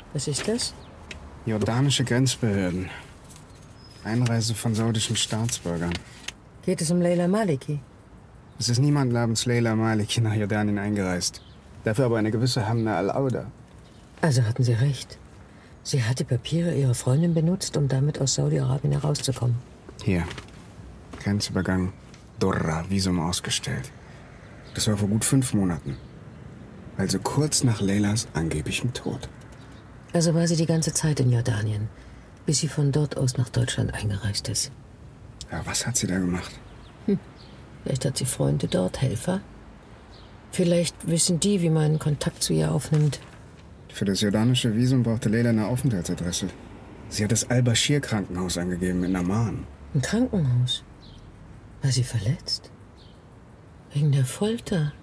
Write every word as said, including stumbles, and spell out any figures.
Was ist das? Jordanische Grenzbehörden. Einreise von saudischen Staatsbürgern. Geht es um Leila Maliki? Es ist niemand namens Leila Maliki nach Jordanien eingereist. Dafür aber eine gewisse Hamna al-Auda. Also hatten Sie recht. Sie hat die Papiere ihrer Freundin benutzt, um damit aus Saudi-Arabien herauszukommen. Hier. Grenzübergang Dorra, Visum ausgestellt. Das war vor gut fünf Monaten. Also kurz nach Leilas angeblichem Tod. Also war sie die ganze Zeit in Jordanien, bis sie von dort aus nach Deutschland eingereist ist. Ja, was hat sie da gemacht? Hm. Vielleicht hat sie Freunde dort, Helfer. Vielleicht wissen die, wie man Kontakt zu ihr aufnimmt. Für das jordanische Visum brauchte Leila eine Aufenthaltsadresse. Sie hat das Al-Bashir-Krankenhaus angegeben in Amman. Ein Krankenhaus? War sie verletzt? Wegen der Folter?